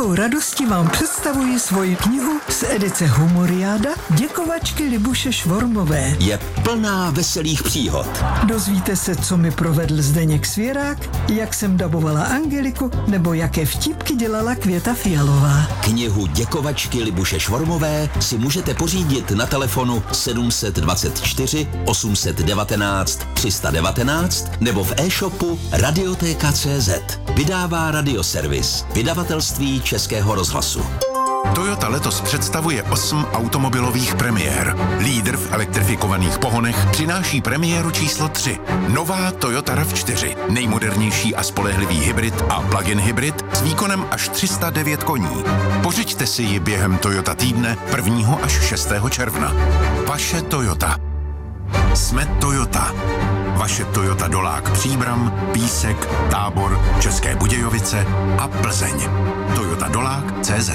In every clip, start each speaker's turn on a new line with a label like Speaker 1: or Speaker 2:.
Speaker 1: velkou radostí vám představuji svoji knihu z edice Humoriáda Děkovačky Libuše Švormové.
Speaker 2: Je plná veselých příhod.
Speaker 1: Dozvíte se, co mi provedl Zdeněk Svěrák, jak jsem dabovala Angeliku, nebo jaké vtípky dělala Květa Fialová.
Speaker 2: Knihu Děkovačky Libuše Švormové si můžete pořídit na telefonu 724 819 319 nebo v e-shopu Radioteka.cz. Vydává Radioservis, vydavatelství Českého rozhlasu.
Speaker 3: Toyota letos představuje 8 automobilových premiér. Lídr v elektrifikovaných pohonech přináší premiéru číslo 3. Nová Toyota RAV4, nejmodernější a spolehlivý hybrid a plug-in hybrid s výkonem až 309 koní. Pořiďte si ji během Toyota týdne 1. až 6. června. Vaše Toyota. Jsme Toyota. Vaše Toyota Dolák Příbram, Písek, Tábor, České Budějovice a Plzeň. Toyota Dolák.cz.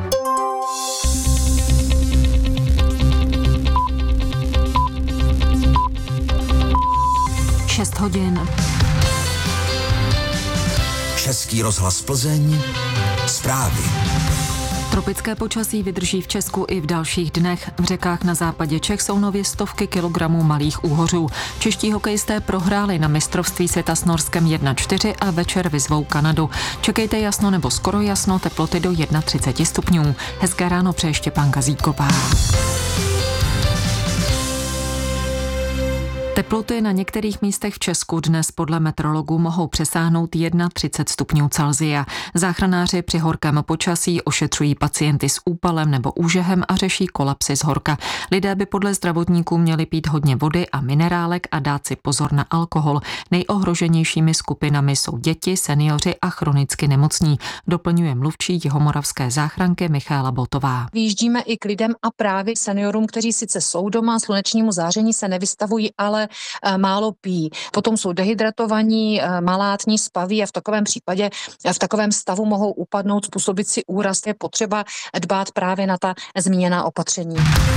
Speaker 4: 6 hodin.
Speaker 2: Český rozhlas Plzeň. Zprávy.
Speaker 4: Tropické počasí vydrží v Česku i v dalších dnech. V řekách na západě Čech jsou nově stovky kilogramů malých úhořů. Čeští hokejisté prohráli na mistrovství světa s Norskem 1-4 a večer vyzvou Kanadu. Čekejte jasno nebo skoro jasno, teploty do 31 stupňů. Hezké ráno přeje Štěpánka Zíková. Teploty na některých místech v Česku dnes podle meteorologů mohou přesáhnout 31 stupňů Celsia. Záchranáři při horkém počasí ošetřují pacienty s úpalem nebo úžehem a řeší kolapsy z horka. Lidé by podle zdravotníků měli pít hodně vody a minerálek a dát si pozor na alkohol. Nejohroženějšími skupinami jsou děti, seniori a chronicky nemocní, doplňuje mluvčí Jihomoravské záchranky Michaela Botová.
Speaker 5: Vyjíždíme i k lidem a právě seniorům, kteří sice jsou doma, slunečnímu záření se nevystavují, ale málo pijí. Potom jsou dehydratovaní, malátní, spaví a v takovém případě, v takovém stavu mohou upadnout, způsobit si úraz. Je potřeba dbát právě na ta zmíněná opatření.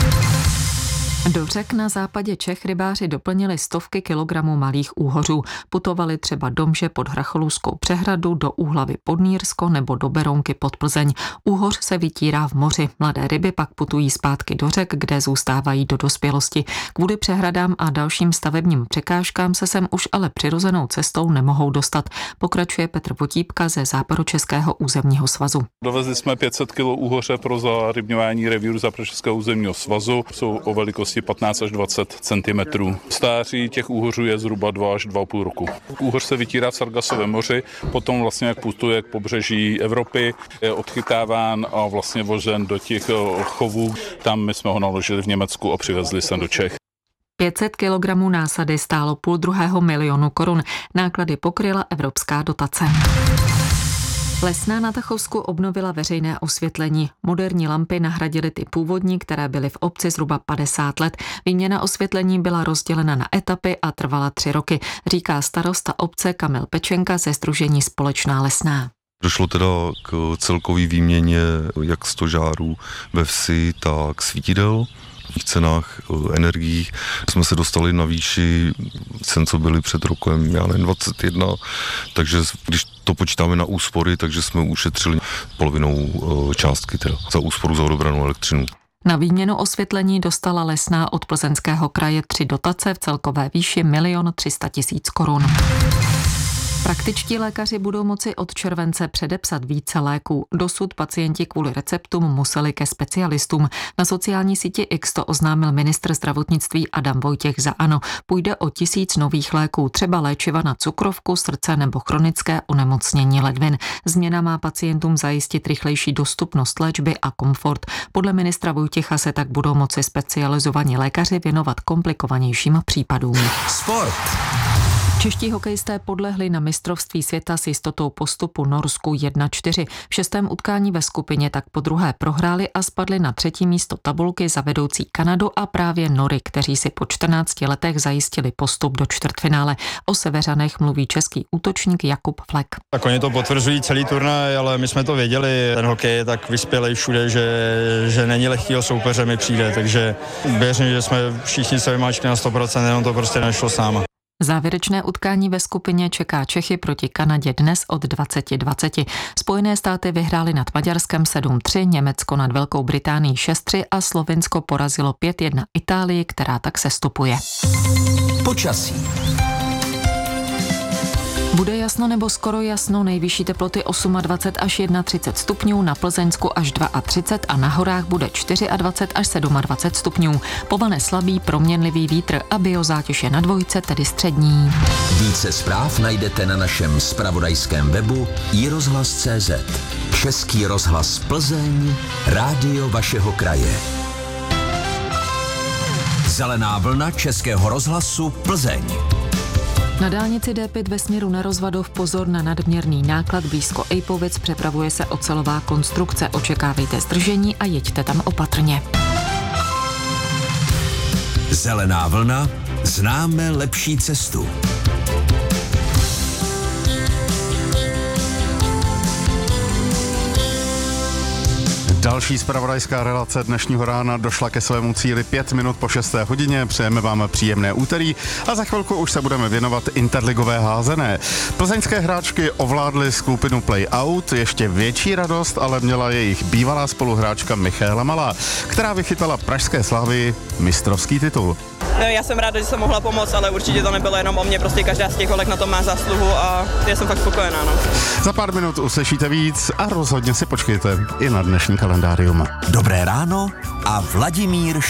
Speaker 4: Do řek na západě Čech rybáři doplnili stovky kilogramů malých úhořů. Putovali třeba do Mže pod Hracholůskou přehradu, do Úhlavy pod Nýrsko nebo do Berounky pod Plzeň. Úhoř se vytírá v moři. Mladé ryby pak putují zpátky do řek, kde zůstávají do dospělosti. Kvůli přehradám a dalším stavebním překážkám se sem už ale přirozenou cestou nemohou dostat. Pokračuje Petr Votípka ze Západočeského územního svazu.
Speaker 6: Dovezli jsme 500 kg úhoře pro zarybňování revíru Západočeského územního svazu. Jsou o velikosti 15 až 20 cm. Stáří těch úhořů je zhruba 2 až 2,5 roku. Úhoř se vytírá v Sargasovém moři, potom vlastně jak putuje k pobřeží Evropy, je odchytáván a vlastně vožen do těch chovů. Tam my jsme ho naložili v Německu a přivezli sem do Čech.
Speaker 4: 500 kilogramů násady stálo 500 000 korun. Náklady pokryla evropská dotace. Lesná na Tachovsku obnovila veřejné osvětlení. Moderní lampy nahradily ty původní, které byly v obci zhruba 50 let. Výměna osvětlení byla rozdělena na etapy a trvala 3 roky, říká starosta obce Kamil Pečenka ze sdružení Společná lesná.
Speaker 7: Došlo teda k celkové výměně jak stožárů ve vsi, tak svítidel. V cenách energií jsme se dostali na výši cen, co byly před rokem, 21, takže když to počítáme na úspory, takže jsme ušetřili polovinou částky teda, za úsporu za odebranou elektřinu.
Speaker 4: Na výměnu osvětlení dostala Lesná od Plzeňského kraje 3 dotace v celkové výši 1 300 000 korun. Praktičtí lékaři budou moci od července předepsat více léků. Dosud pacienti kvůli receptům museli ke specialistům. Na sociální síti X to oznámil ministr zdravotnictví Adam Vojtěch za ANO. Půjde o 1000 nových léků, třeba léčiva na cukrovku, srdce nebo chronické onemocnění ledvin. Změna má pacientům zajistit rychlejší dostupnost léčby a komfort. Podle ministra Vojtěcha se tak budou moci specializovaní lékaři věnovat komplikovanějším případům.
Speaker 2: Sport.
Speaker 4: Čeští hokejisté podlehli na mistrovství světa s jistotou postupu Norsku 1-4. V 6. utkání ve skupině tak podruhé prohráli a spadli na 3. místo tabulky za vedoucí Kanadu a právě Nory, kteří si po 14 letech zajistili postup do čtvrtfinále. O Seveřanech mluví český útočník Jakub Flek.
Speaker 8: Tak oni to potvrzují celý turnaj, ale my jsme to věděli. Ten hokej je tak vyspělej všude, že není lehkýho soupeře mi přijde, takže věřím, že jsme všichni se vymáčkli na 100%, jenom to prostě nešlo s náma.
Speaker 4: Závěrečné utkání ve skupině čeká Čechy proti Kanadě dnes od 20:20. Spojené státy vyhrály nad Maďarskem 7-3, Německo nad Velkou Británií 6-3 a Slovinsko porazilo 5-1 Itálii, která tak sestupuje.
Speaker 2: Počasí.
Speaker 4: Bude jasno nebo skoro jasno, nejvyšší teploty 28 až 31 stupňů, na Plzeňsku až 32 a na horách bude 24 až 27 stupňů. Povane slabý proměnlivý vítr a biozátěž je na 2, tedy střední.
Speaker 2: Více zpráv najdete na našem zpravodajském webu iRozhlas.cz. Český rozhlas Plzeň, rádio vašeho kraje. Zelená vlna Českého rozhlasu Plzeň.
Speaker 4: Na dálnici D5 ve směru na Rozvadov pozor na nadměrný náklad blízko Ejpovic, přepravuje se ocelová konstrukce. Očekávejte zdržení a jeďte tam opatrně.
Speaker 2: Zelená vlna, známe lepší cestu.
Speaker 9: Další zpravodajská relace dnešního rána došla ke svému cíli 5 minut po 6. hodině. Přejeme vám příjemné úterý a za chvilku už se budeme věnovat interligové házené. Plzeňské hráčky ovládly skupinu Play-Out, ještě větší radost ale měla jejich bývalá spoluhráčka Michaela Malá, která vychytala pražské Slavii mistrovský titul.
Speaker 10: Já jsem ráda, že jsem mohla pomoct, ale určitě to nebylo jenom o mě, prostě každá z těch holek na to má zásluhu a já jsem fakt spokojená. No.
Speaker 9: Za pár minut uslyšíte víc a rozhodně si počkejte i na dnešní kalendárium.
Speaker 2: Dobré ráno a Vladimír